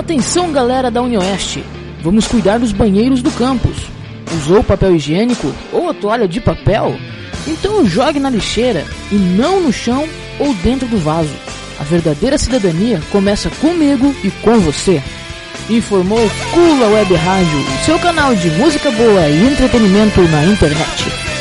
Atenção, galera da UniOeste, vamos cuidar dos banheiros do campus. Usou papel higiênico ou a toalha de papel? Então jogue na lixeira e não no chão ou dentro do vaso. A verdadeira cidadania começa comigo e com você. Informou Kula Web Rádio, seu canal de música boa e entretenimento na internet.